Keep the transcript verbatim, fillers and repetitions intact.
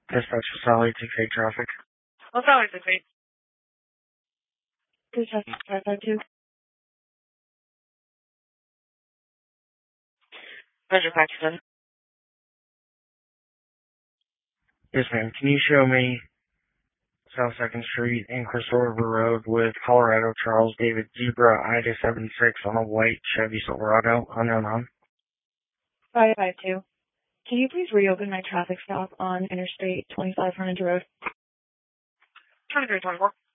Dispatch for Sally, two K traffic. Well, Sally, two K. Two traffic, five five two. Roger, Paxton. Yes, ma'am. Can you show me South second Street and Crystal River Road with Colorado Charles David Zebra I D seventy-six on a white Chevy Silverado, unknown on? five five two. Can you please reopen my traffic stop on Interstate twenty-five Huntington Road? twenty-three twenty-four.